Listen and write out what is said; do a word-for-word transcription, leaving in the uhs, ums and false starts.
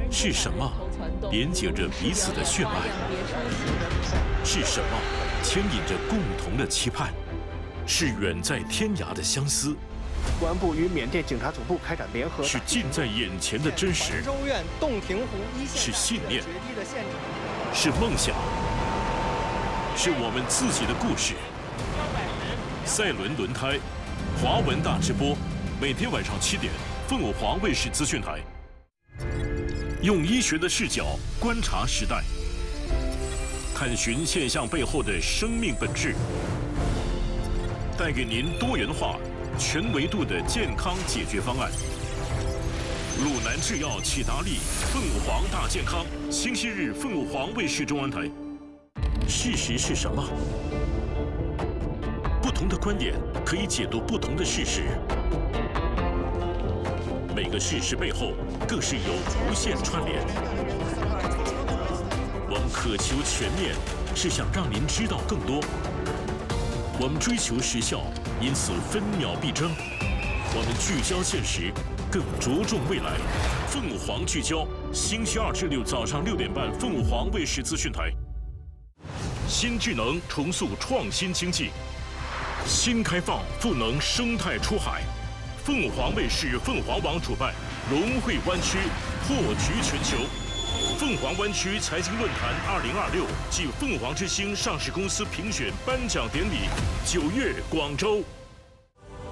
是什么连接着彼此的血脉？是什么牵引着共同的期盼？是远在天涯的相思？ 公安部与缅甸警察总部开展联合。 是近在眼前的真实？ 州院洞庭湖一线是信念？是梦想？是我们自己的故事。赛轮轮胎，华文大直播，每天晚上七点，凤凰卫视资讯台。用医学的视角观察时代，探寻现象背后的生命本质，带给您多元化、全维度的健康解决方案。鲁南制药启达利凤凰大健康，星期日凤凰卫视中文台。事实是什么？不同的观点可以解读不同的事实。每个事实背后更是有无限串联。我们渴求全面，是想让您知道更多。我们追求时效，因此分秒必争。我们聚焦现实，更着重未来。凤凰聚焦，星期二至六早上六点半，凤凰卫视资讯台。新智能重塑创新经济，新开放赋能生态出海。凤凰卫视凤凰网主办龙汇湾区破局全球凤凰湾区财经论坛二零二六暨凤凰之星上市公司评选颁奖典礼，九月广州。